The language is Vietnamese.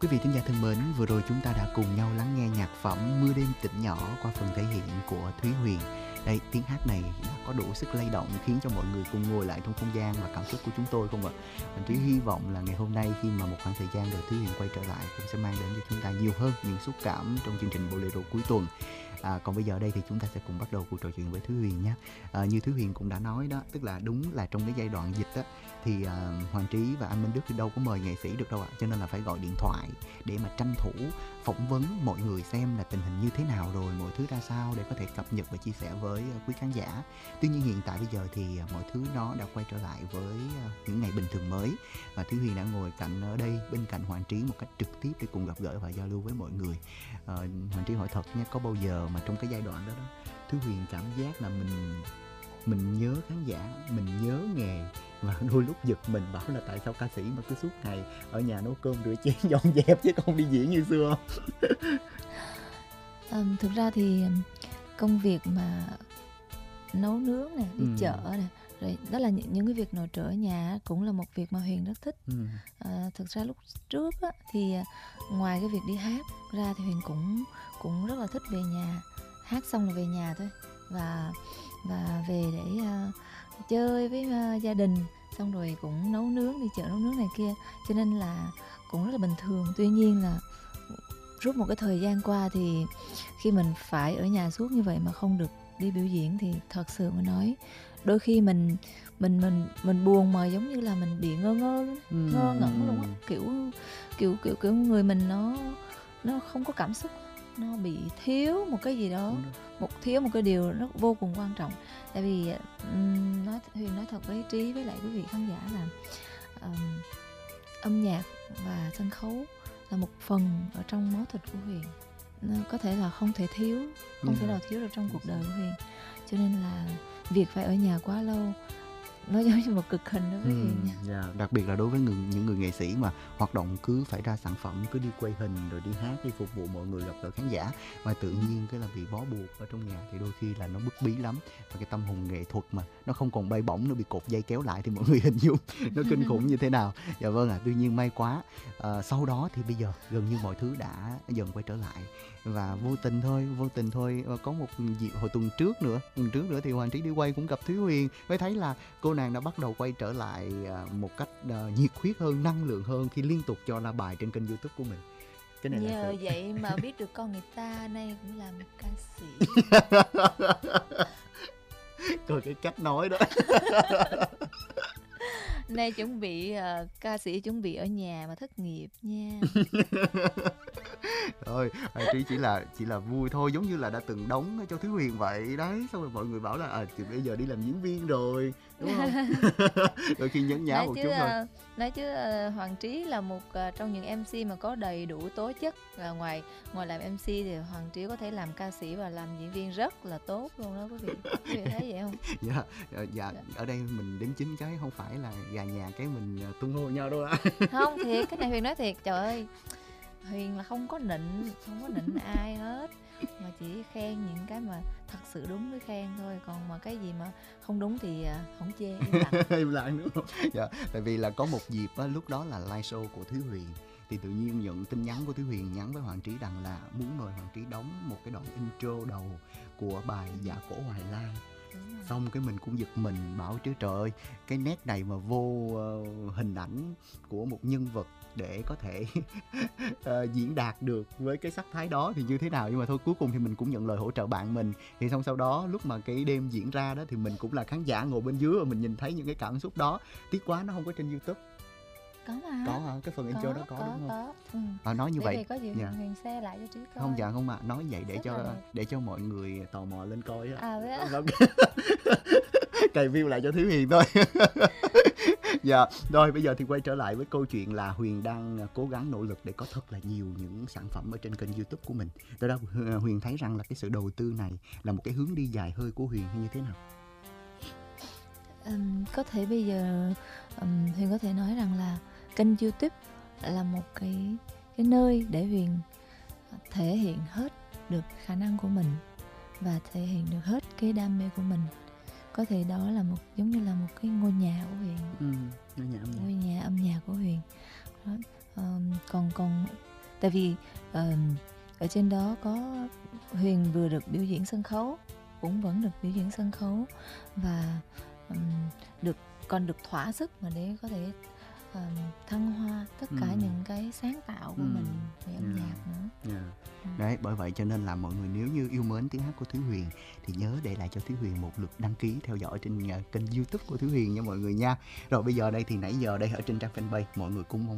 Quý vị thính giả thân mến, vừa rồi chúng ta đã cùng nhau lắng nghe nhạc phẩm Mưa đêm tỉnh nhỏ qua phần thể hiện của Thúy Huyền. Đây, tiếng hát này đã có đủ sức lay động khiến cho mọi người cùng ngồi lại trong không gian và cảm xúc của chúng tôi không ạ? Mình chỉ hy vọng là ngày hôm nay khi mà một khoảng thời gian rồi Thúy Huyền quay trở lại cũng sẽ mang đến cho chúng ta nhiều hơn những xúc cảm trong chương trình Bolero cuối tuần. Còn bây giờ đây thì chúng ta sẽ cùng bắt đầu cuộc trò chuyện với Thúy Huyền nhé. Như Thúy Huyền cũng đã nói đó, tức là đúng là trong cái giai đoạn dịch á, thì Hoàng Trí và anh Minh Đức thì đâu có mời nghệ sĩ được đâu ạ, cho nên là phải gọi điện thoại để mà tranh thủ phỏng vấn mọi người xem là tình hình như thế nào rồi, mọi thứ ra sao để có thể cập nhật và chia sẻ với quý khán giả. Tuy nhiên hiện tại bây giờ thì mọi thứ nó đã quay trở lại với những ngày bình thường mới, và Thúy Huyền đã ngồi cạnh ở đây bên cạnh Hoàng Trí một cách trực tiếp để cùng gặp gỡ và giao lưu với mọi người. Hoàng Trí hỏi thật nhé, có bao giờ mà trong cái giai đoạn đó Thúy Huyền cảm giác là mình nhớ khán giả, mình nhớ nghề, và đôi lúc giật mình bảo là tại sao ca sĩ mà cứ suốt ngày ở nhà nấu cơm rửa chén dọn dẹp chứ không đi diễn như xưa không? Thực ra thì công việc mà nấu nướng nè, đi chợ nè, rồi đó là những cái việc nội trợ ở nhà cũng là một việc mà Huyền rất thích. Thực ra lúc trước á, thì ngoài cái việc đi hát ra thì Huyền cũng rất là thích về nhà, hát xong là về nhà thôi, và về để chơi với gia đình, xong rồi cũng nấu nướng, đi chợ nấu nướng này kia, cho nên là cũng rất là bình thường. Tuy nhiên là suốt một cái thời gian qua thì khi mình phải ở nhà suốt như vậy mà không được đi biểu diễn thì thật sự mà nói, đôi khi mình buồn mà giống như là mình bị ngơ ngẩn luôn á, kiểu người mình nó không có cảm xúc, nó bị thiếu một cái gì đó, thiếu một cái điều nó vô cùng quan trọng. Tại vì Huyền nói thật với Trí với lại quý vị khán giả là âm nhạc và sân khấu là một phần ở trong máu thịt của Huyền, nó có thể là không thể nào thiếu được trong cuộc đời của Huyền, cho nên là việc phải ở nhà quá lâu nó giống như một cực hình đối với Huyền nha. Đặc biệt là đối với những người nghệ sĩ mà hoạt động cứ phải ra sản phẩm, cứ đi quay hình rồi đi hát, đi phục vụ mọi người, gặp gỡ khán giả, mà tự nhiên cái là bị bó buộc ở trong nhà thì đôi khi là nó bức bí lắm. Và cái tâm hồn nghệ thuật mà nó không còn bay bổng, nó bị cột dây kéo lại thì mọi người hình dung nó kinh khủng như thế nào. Dạ vâng ạ. Tuy nhiên may quá, sau đó thì bây giờ gần như mọi thứ đã dần quay trở lại, và vô tình thôi, có một dịp hồi tuần trước nữa thì Hoàng Trí đi quay cũng gặp Thúy Huyền, mới thấy là cô nàng đã bắt đầu quay trở lại một cách nhiệt huyết hơn, năng lượng hơn khi liên tục cho ra bài trên kênh YouTube của mình. Cái này nhờ là vậy mà biết được con người ta, nay cũng là một ca sĩ. Coi cái cách nói đó. Nay chuẩn bị ca sĩ chuẩn bị ở nhà mà thất nghiệp nha. Thôi, Trí chỉ là vui thôi, giống như là đã từng đóng cho Thúy Huyền vậy đấy, xong rồi mọi người bảo là thì bây giờ đi làm diễn viên rồi, đúng không? Đôi khi nhấn nhá một chút thôi. Nói chứ Hoàng Trí là một trong những MC mà có đầy đủ tố chất. Ngoài làm MC thì Hoàng Trí có thể làm ca sĩ và làm diễn viên rất là tốt luôn đó quý vị. Quý vị thấy vậy không? Dạ. Ở đây mình đếm chính cái không phải là gà nhà cái mình tung hô nhau đâu ạ. Không, thiệt, cái này Huyền nói thiệt, trời ơi. Huyền là không có nịnh ai hết, mà chỉ khen những cái mà thật sự đúng mới khen thôi, còn mà cái gì mà không đúng thì không chê, im lặng đúng không? Dạ, tại vì là có một dịp á, lúc đó là live show của Thúy Huyền, thì tự nhiên nhận tin nhắn của Thúy Huyền nhắn với Hoàng Trí rằng là muốn mời Hoàng Trí đóng một cái đoạn intro đầu của bài Dạ Cổ Hoài Lan. Xong cái mình cũng giật mình, bảo chứ trời ơi, cái nét này mà vô hình ảnh của một nhân vật để có thể diễn đạt được với cái sắc thái đó thì như thế nào. Nhưng mà thôi, cuối cùng thì mình cũng nhận lời hỗ trợ bạn mình. Thì xong sau đó lúc mà cái đêm diễn ra đó thì mình cũng là khán giả ngồi bên dưới và mình nhìn thấy những cái cảm xúc đó. Tiếc quá nó không có trên YouTube. Có mà. Có hả? Cái phần intro đó có đúng không? Có. Nói như vậy. Có gì Huyền share lại cho Trí coi. Không, dạ không ạ. Nói vậy để cho mọi người tò mò lên coi á. Cày view lại cho Thúy Huyền thôi. Dạ, rồi bây giờ thì quay trở lại với câu chuyện là Huyền đang cố gắng nỗ lực để có thật là nhiều những sản phẩm ở trên kênh YouTube của mình. Từ đó Huyền thấy rằng là cái sự đầu tư này là một cái hướng đi dài hơi của Huyền hay như thế nào? Có thể bây giờ Huyền có thể nói rằng là kênh YouTube là một cái nơi để Huyền thể hiện hết được khả năng của mình và thể hiện được hết cái đam mê của mình. Có thể đó là giống như là một cái ngôi nhà của Huyền, ngôi nhà âm nhạc của Huyền. Còn Tại vì ở trên đó có Huyền vừa được biểu diễn sân khấu, cũng vẫn được biểu diễn sân khấu, và còn được thỏa sức mà để có thể thăng hoa tất cả những cái sáng tạo của mình về âm nhạc nữa. Đấy, bởi vậy cho nên là mọi người nếu như yêu mến tiếng hát của Thúy Huyền thì nhớ để lại cho Thúy Huyền một lượt đăng ký theo dõi trên kênh YouTube của Thúy Huyền nha mọi người nha. Rồi bây giờ đây thì nãy giờ đây ở trên trang fanpage mọi người cũng mong